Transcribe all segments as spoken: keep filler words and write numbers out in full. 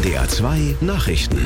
D R zwei Nachrichten.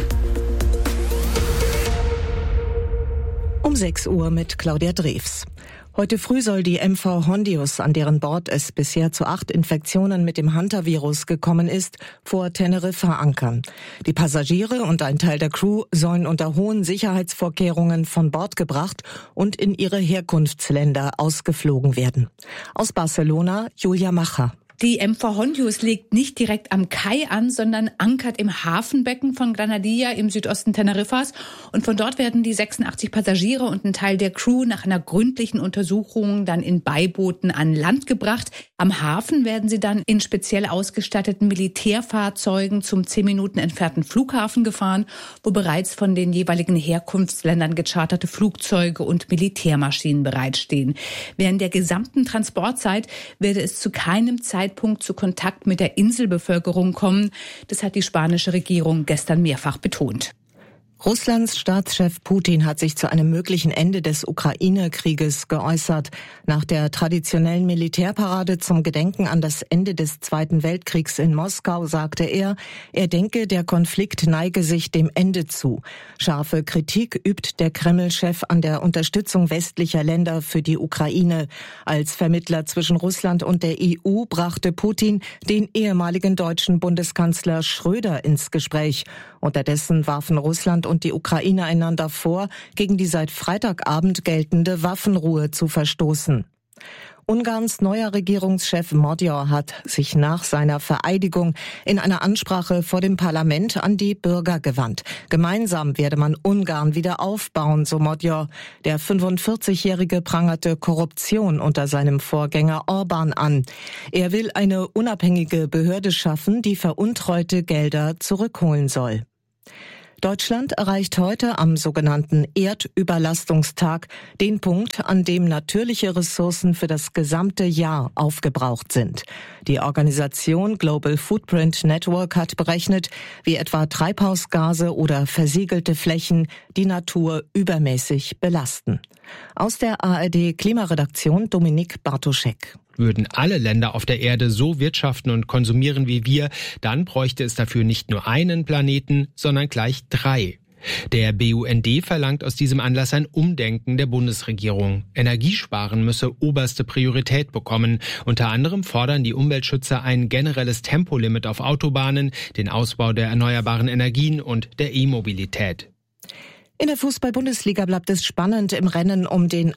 Um sechs Uhr mit Claudia Drews. Heute früh soll die M V Hondius, an deren Bord es bisher zu acht Infektionen mit dem Hunter-Virus gekommen ist, vor Teneriffa ankern. Die Passagiere und ein Teil der Crew sollen unter hohen Sicherheitsvorkehrungen von Bord gebracht und in ihre Herkunftsländer ausgeflogen werden. Aus Barcelona, Julia Macher. Die M V Hondius legt nicht direkt am Kai an, sondern ankert im Hafenbecken von Granadilla im Südosten Teneriffas. Und von dort werden die sechsundachtzig Passagiere und ein Teil der Crew nach einer gründlichen Untersuchung dann in Beibooten an Land gebracht. Am Hafen werden sie dann in speziell ausgestatteten Militärfahrzeugen zum zehn Minuten entfernten Flughafen gefahren, wo bereits von den jeweiligen Herkunftsländern gecharterte Flugzeuge und Militärmaschinen bereitstehen. Während der gesamten Transportzeit werde es zu keinem Zeitpunkt Punkt zu Kontakt mit der Inselbevölkerung kommen. Das hat die spanische Regierung gestern mehrfach betont. Russlands Staatschef Putin hat sich zu einem möglichen Ende des Ukraine-Krieges geäußert. Nach der traditionellen Militärparade zum Gedenken an das Ende des Zweiten Weltkriegs in Moskau sagte er, er denke, der Konflikt neige sich dem Ende zu. Scharfe Kritik übt der Kreml-Chef an der Unterstützung westlicher Länder für die Ukraine. Als Vermittler zwischen Russland und der E U brachte Putin den ehemaligen deutschen Bundeskanzler Schröder ins Gespräch. Unterdessen warfen Russland und die Ukraine einander vor, gegen die seit Freitagabend geltende Waffenruhe zu verstoßen. Ungarns neuer Regierungschef Magyar hat sich nach seiner Vereidigung in einer Ansprache vor dem Parlament an die Bürger gewandt. Gemeinsam werde man Ungarn wieder aufbauen, so Magyar. Der fünfundvierzigjährige prangerte Korruption unter seinem Vorgänger Orbán an. Er will eine unabhängige Behörde schaffen, die veruntreute Gelder zurückholen soll. Deutschland erreicht heute am sogenannten Erdüberlastungstag den Punkt, an dem natürliche Ressourcen für das gesamte Jahr aufgebraucht sind. Die Organisation Global Footprint Network hat berechnet, wie etwa Treibhausgase oder versiegelte Flächen die Natur übermäßig belasten. Aus der A R D-Klimaredaktion Dominik Bartoschek. Würden alle Länder auf der Erde so wirtschaften und konsumieren wie wir, dann bräuchte es dafür nicht nur einen Planeten, sondern gleich drei. Der B U N D verlangt aus diesem Anlass ein Umdenken der Bundesregierung. Energiesparen müsse oberste Priorität bekommen. Unter anderem fordern die Umweltschützer ein generelles Tempolimit auf Autobahnen, den Ausbau der erneuerbaren Energien und der E-Mobilität. In der Fußball-Bundesliga bleibt es spannend im Rennen um den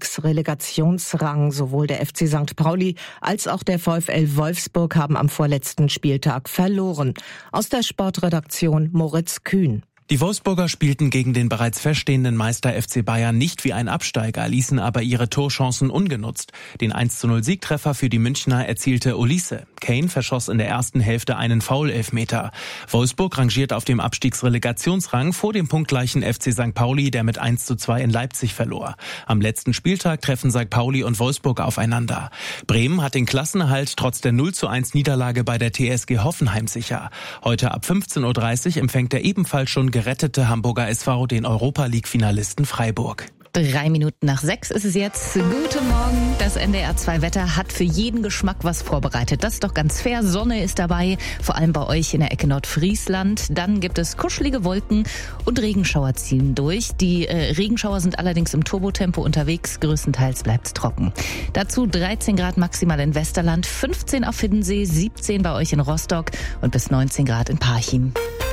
Abstiegsrelegationsrang. Sowohl der F C Sankt Pauli als auch der VfL Wolfsburg haben am vorletzten Spieltag verloren. Aus der Sportredaktion Moritz Kühn. Die Wolfsburger spielten gegen den bereits feststehenden Meister F C Bayern nicht wie ein Absteiger, ließen aber ihre Torchancen ungenutzt. Den eins zu null Siegtreffer für die Münchner erzielte Olise. Kane verschoss in der ersten Hälfte einen Foul-Elfmeter. Wolfsburg rangiert auf dem Abstiegsrelegationsrang vor dem punktgleichen F C Sankt Pauli, der mit eins zu zwei in Leipzig verlor. Am letzten Spieltag treffen Sankt Pauli und Wolfsburg aufeinander. Bremen hat den Klassenerhalt trotz der null zu eins Niederlage bei der T S G Hoffenheim sicher. Heute ab fünfzehn Uhr dreißig empfängt der ebenfalls schon gerettete Hamburger S V den Europa-League-Finalisten Freiburg. Drei Minuten nach sechs ist es jetzt. Guten Morgen. Das N D R zwei Wetter hat für jeden Geschmack was vorbereitet. Das ist doch ganz fair. Sonne ist dabei, vor allem bei euch in der Ecke Nordfriesland. Dann gibt es kuschelige Wolken und Regenschauer ziehen durch. Die äh, Regenschauer sind allerdings im Turbotempo unterwegs. Größtenteils bleibt es trocken. Dazu dreizehn Grad maximal in Westerland, fünfzehn auf Hiddensee, siebzehn bei euch in Rostock und bis neunzehn Grad in Parchim.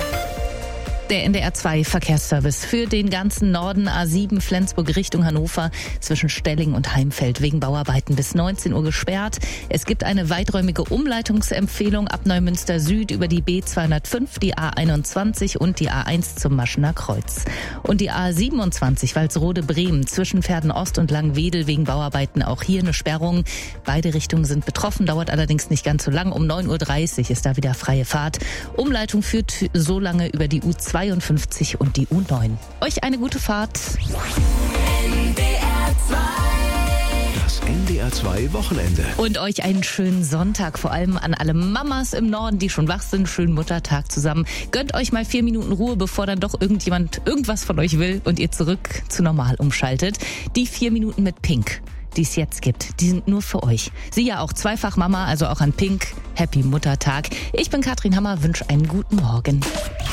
Der N D R zwei Verkehrsservice für den ganzen Norden, A sieben Flensburg Richtung Hannover, zwischen Stelling und Heimfeld wegen Bauarbeiten bis neunzehn Uhr gesperrt. Es gibt eine weiträumige Umleitungsempfehlung ab Neumünster Süd über die B zweihundertfünf, die A einundzwanzig und die A eins zum Maschener Kreuz. Und die A siebenundzwanzig Walsrode-Bremen zwischen Pferden-Ost und Langwedel wegen Bauarbeiten auch hier eine Sperrung. Beide Richtungen sind betroffen, dauert allerdings nicht ganz so lang. Um neun Uhr dreißig ist da wieder freie Fahrt. Umleitung führt so lange über die U zweiundfünfzig und die U neun. Euch eine gute Fahrt. N D R zwei. Das N D R zwei Wochenende. Und euch einen schönen Sonntag, vor allem an alle Mamas im Norden, die schon wach sind. Schönen Muttertag zusammen. Gönnt euch mal vier Minuten Ruhe, bevor dann doch irgendjemand irgendwas von euch will und ihr zurück zu normal umschaltet. Die vier Minuten mit Pink. die es jetzt gibt, die sind nur für euch. Sie ja auch zweifach Mama, also auch an Pink. Happy Muttertag. Ich bin Katrin Hammer, wünsche einen guten Morgen.